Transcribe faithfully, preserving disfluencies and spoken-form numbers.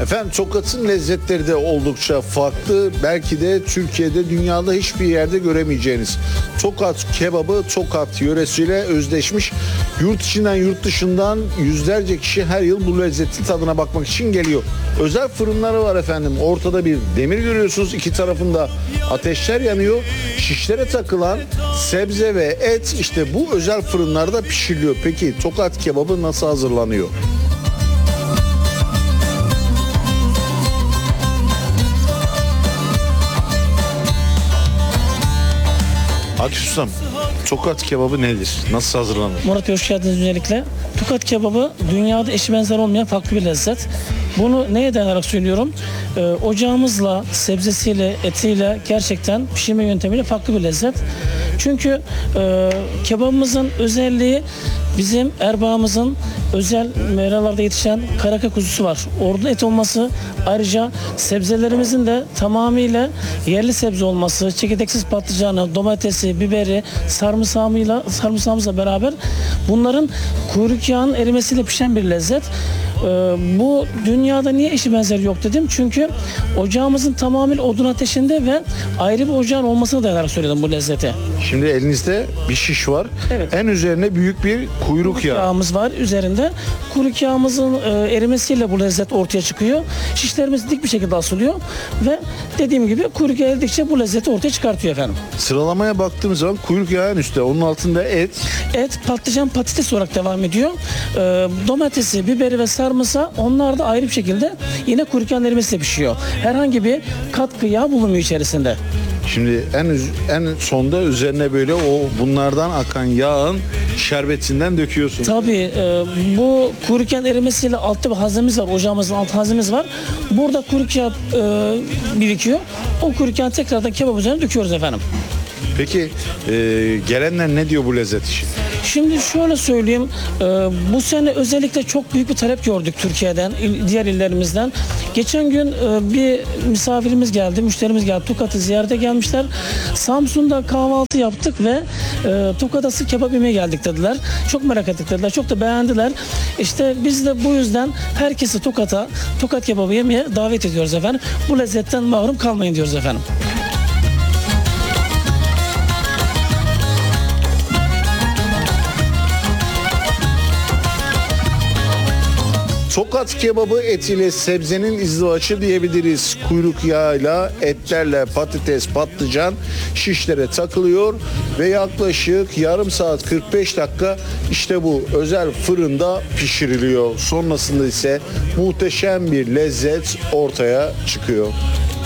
Efendim Tokat'ın lezzetleri de oldukça farklı. Belki de Türkiye'de, dünyada hiçbir yerde göremeyeceğiniz. Tokat kebabı Tokat yöresiyle özdeşmiş. Yurt içinden yurt dışından yüzlerce kişi her yıl bu lezzetin tadına bakmak için geliyor. Özel fırınları var efendim. Ortada bir demir görüyorsunuz. İki tarafında ateşler yanıyor. Şişlere takılan sebze ve et işte bu özel fırınlarda pişiriliyor. Peki Tokat kebabı nasıl hazırlanıyor? Akif Ustam, Tokat kebabı nedir? Nasıl hazırlanır? Murat Bey hoş geldiniz öncelikle. Tokat kebabı dünyada eşi benzer olmayan farklı bir lezzet. Bunu neye dayanarak söylüyorum? Ee, ocağımızla, sebzesiyle, etiyle gerçekten pişirme yöntemiyle farklı bir lezzet. Çünkü e, kebabımızın özelliği bizim Erbaa'mızın özel meralarda yetişen karaka kuzusu var. Orada et olması, ayrıca sebzelerimizin de tamamıyla yerli sebze olması, çekirdeksiz patlıcanı, domatesi, biberi, sarımsağıyla, sarımsağımızla beraber bunların kuyruk yağının erimesiyle pişen bir lezzet. Ee, bu dünyada niye eşi benzeri yok dedim. Çünkü ocağımızın tamamıyla odun ateşinde ve ayrı bir ocağın olmasına dayanarak söyledim bu lezzeti. Şimdi elinizde bir şiş var. Evet. En üzerine büyük bir kuyruk Kuyruk yağı. yağımız var üzerinde. Kuyruk yağımızın e, erimesiyle bu lezzet ortaya çıkıyor. Şişlerimiz dik bir şekilde asılıyor ve dediğim gibi kuyruk yağı eridikçe bu lezzeti ortaya çıkartıyor efendim. Sıralamaya baktığımız zaman kuyruk yağın üstte, onun altında et. Et, patlıcan, patates olarak devam ediyor. E, domatesi, biberi ve sarımsağı onlar da ayrı bir şekilde yine kuyruk yağının erimesiyle pişiyor. Herhangi bir katkı yağ bulunmuyor içerisinde. Şimdi en üz- en sonda üzerine böyle o bunlardan akan yağın şerbetinden döküyorsun. Tabii e, bu kuyruk yağın erimesiyle altta bir hazımız var. Ocağımızın alt hazımız var. Burada kuyruk yağı e, birikiyor. O kuyruk yağını tekrardan kebap üzerine döküyoruz efendim. Peki e, gelenler ne diyor bu lezzet için? Şimdi şöyle söyleyeyim, e, bu sene özellikle çok büyük bir talep gördük Türkiye'den, il- diğer illerimizden. Geçen gün e, bir misafirimiz geldi, müşterimiz geldi, Tokat'ı ziyarete gelmişler. Samsun'da kahvaltı yaptık ve e, Tokat'a sırf kebap yemeye geldik dediler. Çok merak ettik dediler, çok da beğendiler. İşte biz de bu yüzden herkesi Tokat'a, Tokat kebabı yemeye davet ediyoruz efendim. Bu lezzetten mahrum kalmayın diyoruz efendim. Tokat kebabı et ile sebzenin izdivaçı diyebiliriz. Kuyruk yağıyla, etlerle patates, patlıcan şişlere takılıyor ve yaklaşık yarım saat kırk beş dakika işte bu özel fırında pişiriliyor. Sonrasında ise muhteşem bir lezzet ortaya çıkıyor.